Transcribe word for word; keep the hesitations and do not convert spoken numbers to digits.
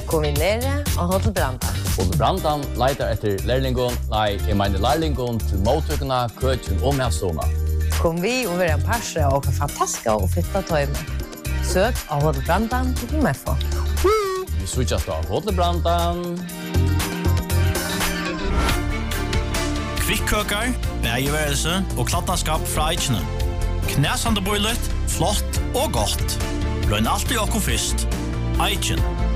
kom vi nere og Hotel Brandan. Hotel Brandan leiter etter lærlingon, nei, jeg mener lærlingon til mottøkene, køkken og medstående. Kom vi og være en parse og en fantastiske og fitta tøyme. Søk av Hotel Brandan til P M F. Vi switchas da Hotel Brandan. Kvikkøkar, bægeværelse og klattenskap fra Eichene. Knæsande boilet, flott og godt. Løgn alltid okko fyrst. Eichen.